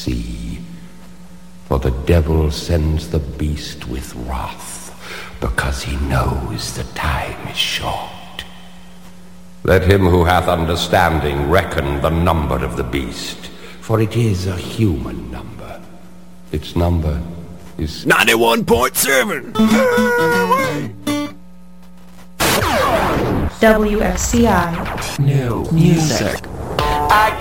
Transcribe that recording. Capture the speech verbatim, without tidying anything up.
see. For the devil sends the beast with wrath, because he knows the time is short. Let him who hath understanding reckon the number of the beast, for it is a human number. Its number is ninety-one point seven. W F C I. New music. I